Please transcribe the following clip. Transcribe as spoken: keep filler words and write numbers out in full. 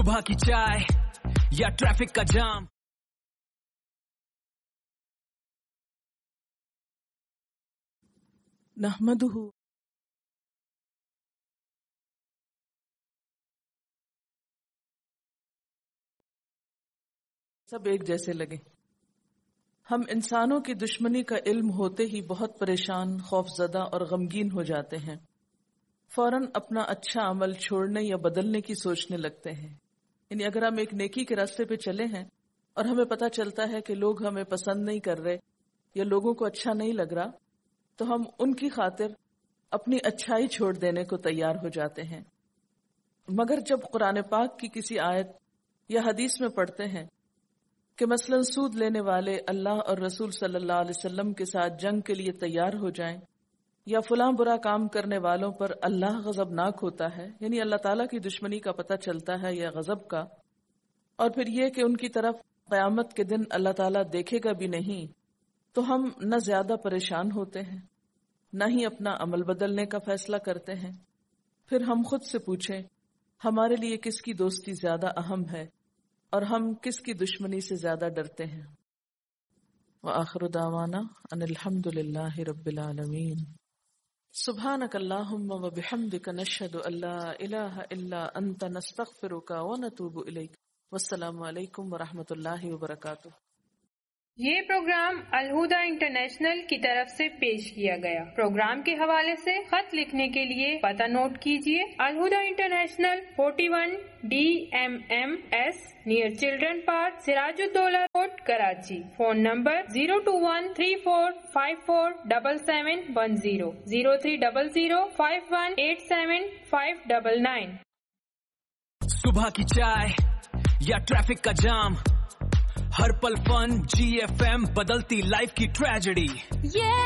صبح کی چائے یا ٹریفک کا جام. نحمدہ سب ایک جیسے لگے. ہم انسانوں کی دشمنی کا علم ہوتے ہی بہت پریشان، خوف زدہ اور غمگین ہو جاتے ہیں. فوراً اپنا اچھا عمل چھوڑنے یا بدلنے کی سوچنے لگتے ہیں. یعنی اگر ہم ایک نیکی کے راستے پہ چلے ہیں اور ہمیں پتہ چلتا ہے کہ لوگ ہمیں پسند نہیں کر رہے یا لوگوں کو اچھا نہیں لگ رہا، تو ہم ان کی خاطر اپنی اچھائی چھوڑ دینے کو تیار ہو جاتے ہیں. مگر جب قرآن پاک کی کسی آیت یا حدیث میں پڑھتے ہیں کہ مثلا سود لینے والے اللہ اور رسول صلی اللہ علیہ وسلم کے ساتھ جنگ کے لیے تیار ہو جائیں، یا فلاں برا کام کرنے والوں پر اللہ غضبناک ہوتا ہے، یعنی اللہ تعالیٰ کی دشمنی کا پتہ چلتا ہے یا غضب کا، اور پھر یہ کہ ان کی طرف قیامت کے دن اللہ تعالیٰ دیکھے گا بھی نہیں، تو ہم نہ زیادہ پریشان ہوتے ہیں نہ ہی اپنا عمل بدلنے کا فیصلہ کرتے ہیں. پھر ہم خود سے پوچھیں ہمارے لیے کس کی دوستی زیادہ اہم ہے اور ہم کس کی دشمنی سے زیادہ ڈرتے ہیں. وآخر دعوانا ان الحمد للہ رب العالمین. سبحانک اللہم وبحمدک نشہد ان لا الہ الا انت نستغفرک ونتوب الیک. والسلام علیکم ورحمۃ اللہ وبرکاتہ. یہ پروگرام الہدا انٹرنیشنل کی طرف سے پیش کیا گیا. پروگرام کے حوالے سے خط لکھنے کے لیے پتہ نوٹ کیجیے: الہدا international forty one D M M S near children park, Siraj ud-Daula road, Karachi. Phone number zero to one three four five four double seven one zero zero three double zero five one eight seven five double nine. صبح کی چائے یا traffic کا جام، ہر پل فن. جی F M بدلتی life کی tragedy. یہ